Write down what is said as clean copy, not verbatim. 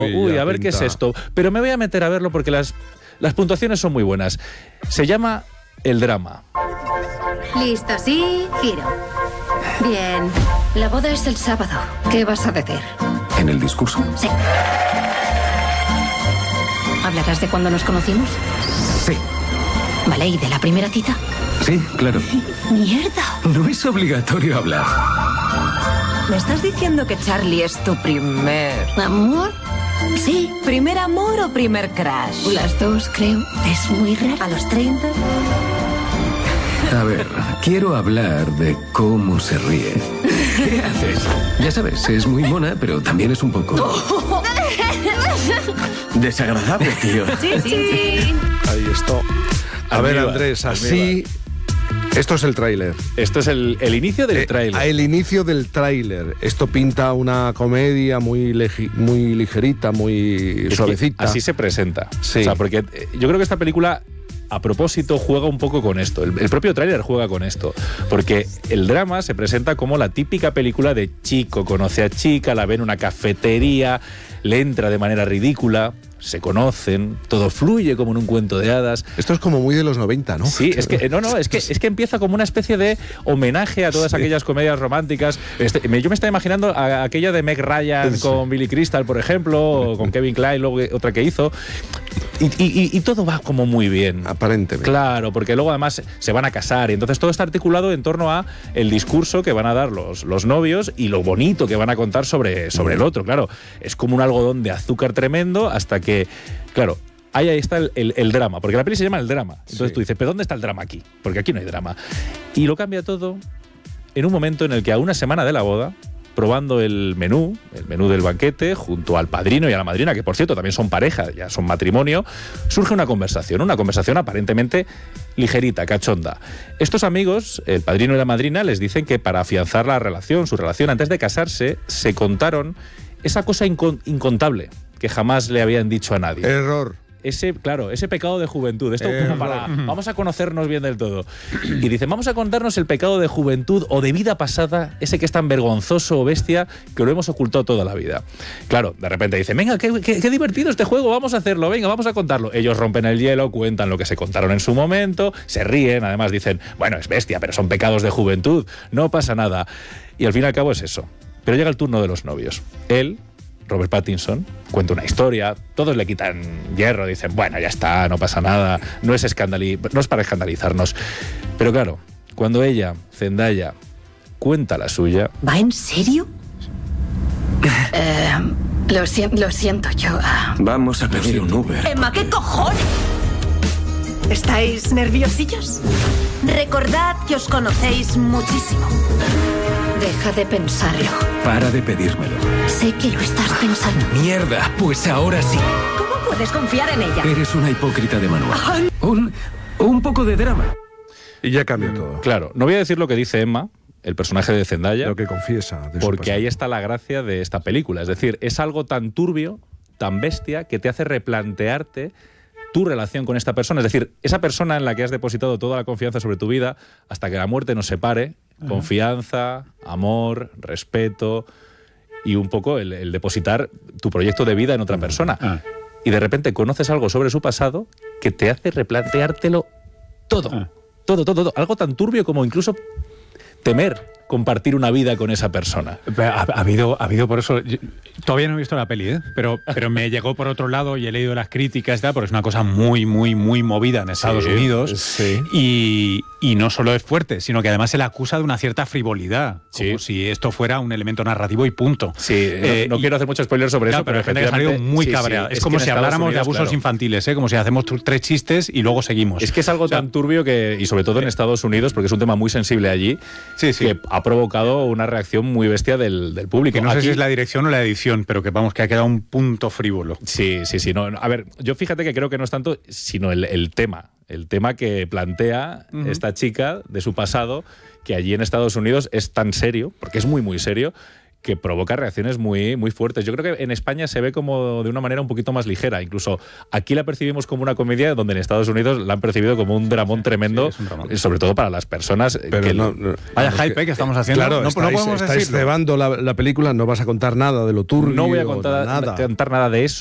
Uy, a ver qué es esto. Pero me voy a meter a verlo porque las puntuaciones son muy buenas. Se llama El Drama. Listo, sí, giro. Bien. La boda es el sábado. ¿Qué vas a decir? ¿En el discurso? Sí. ¿Hablarás de cuando nos conocimos? Sí. Vale, ¿y de la primera cita? Sí, claro. ¡Mierda! No es obligatorio hablar. ¿Me estás diciendo que Charlie es tu primer... ¿Amor? Sí. ¿Primer amor o primer crush? Las dos, creo. Es muy raro. ¿A los 30? A ver, quiero hablar de cómo se ríe. ¿Qué haces? Ya sabes, es muy mona, pero también es un poco... desagradable, tío. Sí. Ahí está. A ver, Almíbar, Andrés, así... Esto es el tráiler. Esto es el inicio del tráiler. El inicio del tráiler. Esto pinta una comedia muy ligerita, muy suavecita. Así se presenta. Sí. O sea, porque yo creo que esta película, a propósito, juega un poco con esto. El propio tráiler juega con esto. Porque El Drama se presenta como la típica película de chico conoce a chica, la ve en una cafetería, le entra de manera ridícula, se conocen, todo fluye como en un cuento de hadas. Esto es como muy de los 90, ¿no? Sí, es que empieza como una especie de homenaje a todas aquellas comedias románticas. Yo me estaba imaginando a aquella de Meg Ryan con Billy Crystal, por ejemplo, o con Kevin Kline, luego otra que hizo. Y todo va como muy bien. Aparentemente. Claro, porque luego además se van a casar y entonces todo está articulado en torno a el discurso que van a dar los novios y lo bonito que van a contar sobre el otro. Claro, es como un algodón de azúcar tremendo hasta que, claro, ahí está el drama, porque la peli se llama El Drama. Entonces tú dices, ¿pero dónde está el drama aquí? Porque aquí no hay drama. Y lo cambia todo en un momento en el que a una semana de la boda, probando el menú del banquete, junto al padrino y a la madrina, que por cierto también son pareja, ya son matrimonio, surge una conversación aparentemente ligerita, cachonda. Estos amigos, el padrino y la madrina, les dicen que para afianzar su relación antes de casarse, se contaron esa cosa incontable que jamás le habían dicho a nadie. Error. Ese pecado de juventud. Esto como para... Vamos a conocernos bien del todo. Y dicen, vamos a contarnos el pecado de juventud o de vida pasada, ese que es tan vergonzoso o bestia que lo hemos ocultado toda la vida. Claro, de repente dicen, venga, qué divertido este juego, vamos a hacerlo, venga, vamos a contarlo. Ellos rompen el hielo, cuentan lo que se contaron en su momento, se ríen, además dicen, bueno, es bestia, pero son pecados de juventud, no pasa nada. Y al fin y al cabo es eso. Pero llega el turno de los novios. Él, Robert Pattinson, cuenta una historia, todos le quitan hierro, dicen, bueno, ya está, no pasa nada, no es para escandalizarnos. Pero claro, cuando ella, Zendaya, cuenta la suya... ¿Va en serio? Lo siento, yo... Vamos a pedir un Uber. Emma, ¿qué cojones? ¿Estáis nerviosillos? Recordad que os conocéis muchísimo. Deja de pensarlo. Para de pedírmelo. Sé que lo estás pensando. Mierda, pues ahora sí. ¿Cómo puedes confiar en ella? Eres una hipócrita de manual. Un poco de drama. Y ya cambió todo. Claro, no voy a decir lo que dice Emma, el personaje de Zendaya, Lo que confiesa. De su porque pasado. ahí está la gracia de esta película. Es decir, es algo tan turbio, tan bestia, que te hace replantearte tu relación con esta persona. Es decir, esa persona en la que has depositado toda la confianza sobre tu vida hasta que la muerte nos separe. Confianza, amor, respeto y un poco el depositar tu proyecto de vida en otra persona. Y de repente conoces algo sobre su pasado que te hace replanteártelo todo. Todo. Algo tan turbio como incluso temer compartir una vida con esa persona. Ha habido por eso... Todavía no he visto la peli, pero me llegó por otro lado y he leído las críticas y tal, porque es una cosa muy, muy, muy movida en Estados Unidos. Sí. Y no solo es fuerte, sino que además se le acusa de una cierta frivolidad, como Sí. si esto fuera un elemento narrativo y punto. Sí, no quiero hacer mucho spoiler sobre eso, Pero hay gente que ha salido muy cabreada. Es como si habláramos de abusos infantiles, como si hacemos 3 chistes y luego seguimos. Es que es algo tan turbio que, y sobre todo en Estados Unidos, porque es un tema muy sensible allí, que ha provocado una reacción muy bestia del público. Que no sé Aquí, si es la dirección o la edición, pero que vamos, que ha quedado un punto frívolo. Sí. No, a ver, yo fíjate que creo que no es tanto, sino el tema. El tema que plantea esta chica de su pasado, que allí en Estados Unidos es tan serio, porque es muy, muy serio, que provoca reacciones muy, muy fuertes. Yo creo que en España se ve como de una manera un poquito más ligera. Incluso aquí la percibimos como una comedia, donde en Estados Unidos la han percibido como un dramón tremendo, sí, es un dramón. sobre todo para las personas. Pero que Vaya hype que estamos haciendo. Claro, no podemos estáis decirlo. cebando la película, no vas a contar nada de lo turbio. no voy a contar nada. nada de eso.